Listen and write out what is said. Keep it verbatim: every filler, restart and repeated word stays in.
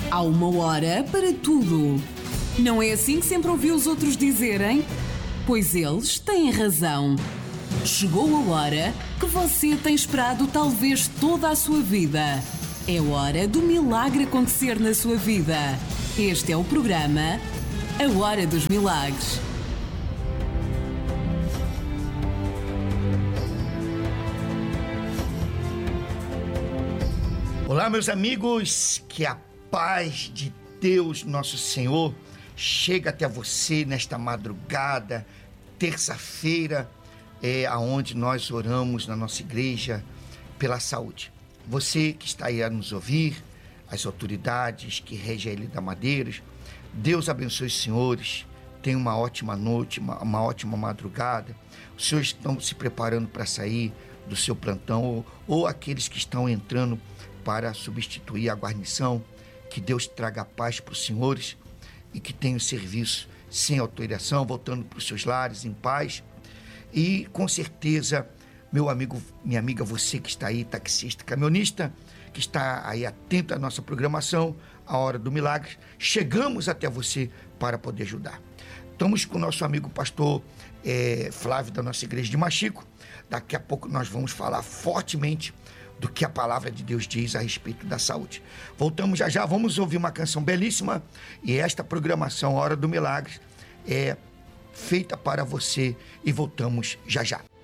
Há uma hora para tudo. Não é assim que sempre ouvi os outros dizerem? Pois eles têm razão. Chegou a hora que você tem esperado talvez toda a sua vida. É hora do milagre acontecer na sua vida. Este é o programa A Hora dos Milagres. Olá, meus amigos, que a paz de Deus, nosso Senhor, chega até você nesta madrugada, terça-feira, é aonde nós oramos na nossa igreja pela saúde. Você que está aí a nos ouvir, as autoridades que regem a Ilha da Madeiras, Deus abençoe os senhores, tenham uma ótima noite, uma, uma ótima madrugada. Os senhores estão se preparando para sair do seu plantão ou, ou aqueles que estão entrando para substituir a guarnição. Que Deus traga paz para os senhores e que tenham serviço sem alteração, voltando para os seus lares em paz. E com certeza, meu amigo, minha amiga, você que está aí, taxista, caminhonista, que está aí atento à nossa programação, a Hora do Milagre, chegamos até você para poder ajudar. Estamos com o nosso amigo pastor é, Flávio, da nossa igreja de Machico. Daqui a pouco nós vamos falar fortemente do que a palavra de Deus diz a respeito da saúde. Voltamos já já, vamos ouvir uma canção belíssima, e esta programação Hora do Milagre é feita para você, e voltamos já já.